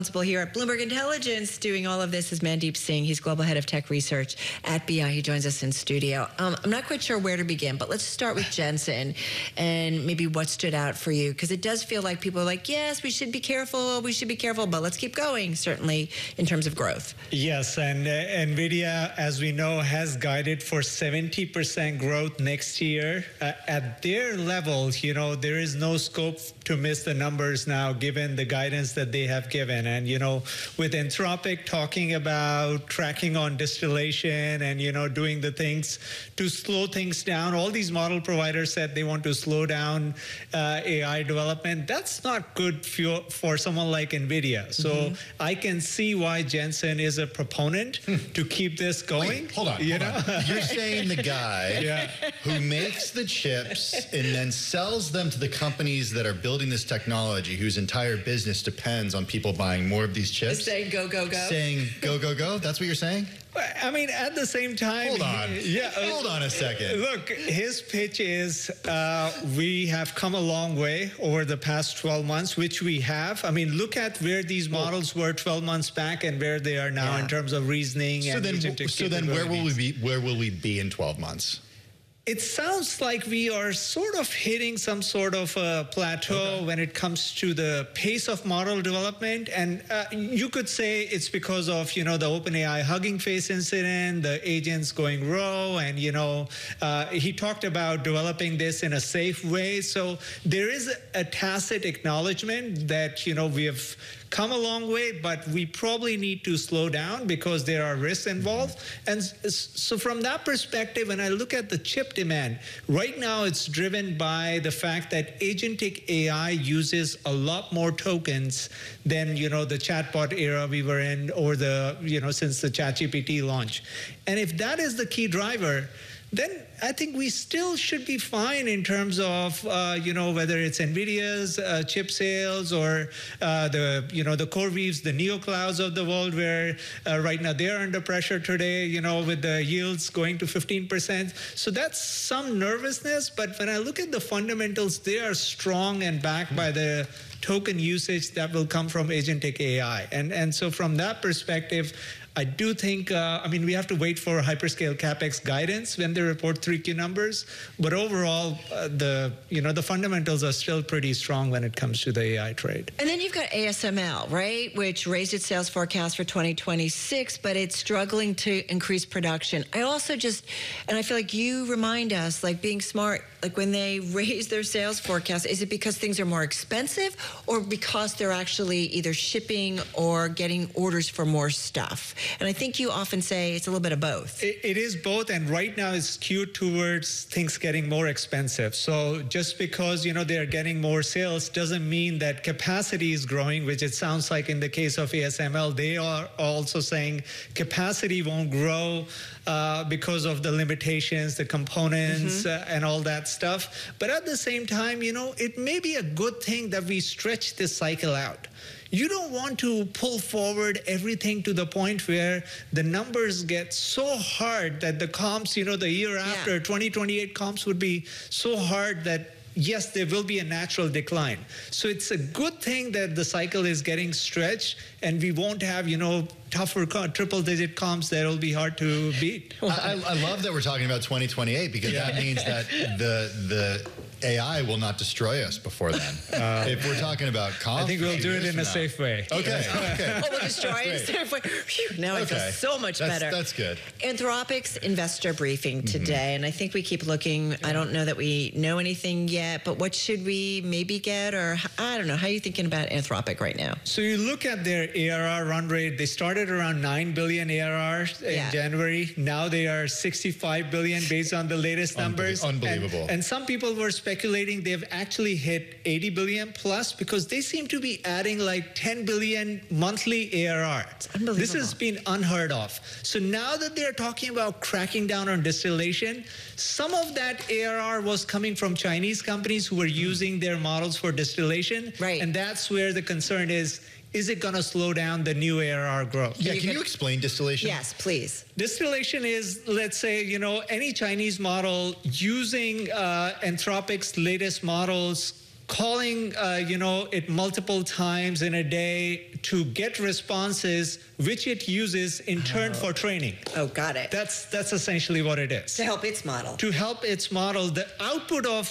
Here at Bloomberg Intelligence, doing all of this is Mandeep Singh. He's Global Head of Tech Research at BI. He joins us in studio. I'm not quite sure where to begin, but let's start with Jensen and maybe what stood out for you, because it does feel like people are like, yes, we should be careful, but let's keep going, certainly in terms of growth. Yes, and NVIDIA, as we know, has guided for 70% growth next year. At their level, there is no scope to miss the numbers now, given the guidance that they have given. And, with Anthropic talking about tracking on distillation and, doing the things to slow things down, all these model providers said they want to slow down AI development. That's not good for someone like NVIDIA. So I can see why Jensen is a proponent to keep this going. Wait, hold on. You're saying the guy who makes the chips and then sells them to the companies that are building this technology, whose entire business depends on people buying more of these chips. Saying go, go, go. Saying go, go, go? That's what you're saying? I mean, at the same time... Hold on. Hold on a second. Look, his pitch is we have come a long way over the past 12 months, which we have. I mean, look at where these models were 12 months back and where they are now in terms of reasoning and agentic So then where will we be in 12 months? It sounds like we are sort of hitting some sort of a plateau when it comes to the pace of model development. And you could say it's because of, the OpenAI Hugging Face incident, the agents going rogue, and, he talked about developing this in a safe way. So there is a tacit acknowledgement that, we have come a long way, but we probably need to slow down because there are risks involved. And so from that perspective, when I look at the chip demand, right now it's driven by the fact that agentic AI uses a lot more tokens than, the chatbot era we were in, or since the ChatGPT launch. And if that is the key driver, then I think we still should be fine in terms of, whether it's NVIDIA's chip sales or the CoreWeaves, the NeoClouds of the world, where right now they're under pressure today, with the yields going to 15%. So that's some nervousness. But when I look at the fundamentals, they are strong and backed by the token usage that will come from agentic AI. And so from that perspective, I do think, we have to wait for hyperscale CapEx guidance when they report 3Q numbers. But overall, the fundamentals are still pretty strong when it comes to the AI trade. And then you've got ASML, right, which raised its sales forecast for 2026, but it's struggling to increase production. I also and I feel like you remind us, like being smart, like when they raise their sales forecast, is it because things are more expensive or because they're actually either shipping or getting orders for more stuff? And I think you often say it's a little bit of both. It is both, and right now it's skewed towards things getting more expensive. So just because, they are getting more sales doesn't mean that capacity is growing, which it sounds like in the case of ASML. They are also saying capacity won't grow because of the limitations, the components, and all that stuff. But at the same time, it may be a good thing that we stretch this cycle out. You don't want to pull forward everything to the point where the numbers get so hard that the comps, the year after, 2028 comps would be so hard that, yes, there will be a natural decline. So it's a good thing that the cycle is getting stretched and we won't have, tougher triple-digit comps that will be hard to beat. I love that we're talking about 2028 because that means that the AI will not destroy us before then. If we're talking about comps, I think we'll do it in a safe way. Okay. Oh, we'll destroy it. Now I feel so much better. That's good. Anthropic's investor briefing today, and I think we keep looking. I don't know that we know anything yet, but what should we maybe get, or I don't know. How are you thinking about Anthropic right now? So you look at their ARR run rate. They started around 9 billion ARR in January. Now they are 65 billion based on the latest numbers. Unbelievable. And some people were speculating they've actually hit 80 billion plus because they seem to be adding like 10 billion monthly ARR. It's unbelievable. This has been unheard of. So now that they're talking about cracking down on distillation, some of that ARR was coming from Chinese companies who were using their models for distillation. Right. And that's where the concern is it going to slow down the new ARR growth? Yeah, can you explain distillation? Yes, please. Distillation is, let's say, any Chinese model using Anthropic's latest models calling it multiple times in a day to get responses which it uses in turn for training. Oh, got it. That's essentially what it is. To help its model. To help its model, the output of